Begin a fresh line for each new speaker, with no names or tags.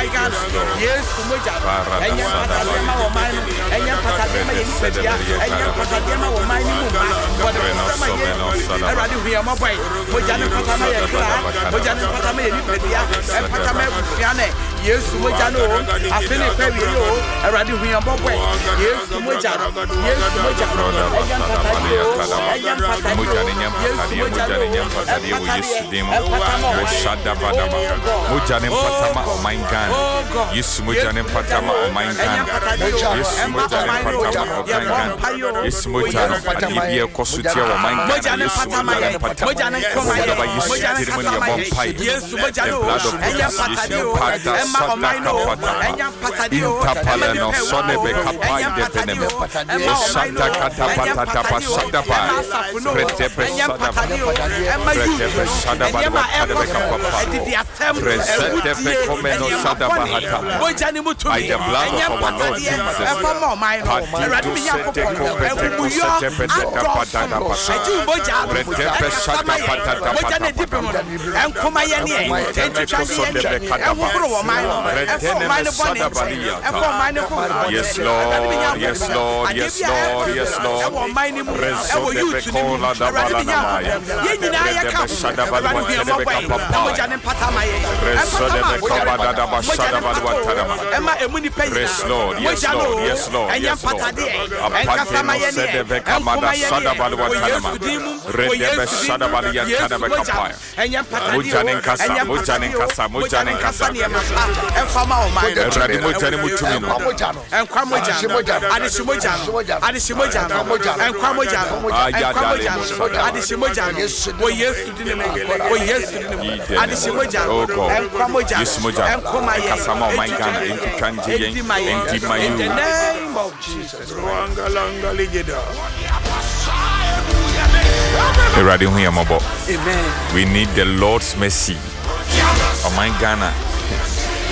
my God. Yes, Mojano. And your Patadema or mine, and your Patadema in Sedia, and your Patadema or mine. For the summer, I rather be a mobile. Mojano Patama, Mojano Patama, and Patama Piane. Yes, Mojano. I finished very low. I rather be a mobile. Yes, Mojano. Yes, Mojano.
Yes, Lord, yes, Lord, yes, Lord, yes, Lord. Yes, Lord, yes, Lord, yes, Lord, yes, in the name of Jesus. Amen. We need the Lord's mercy. Oh my Ghana.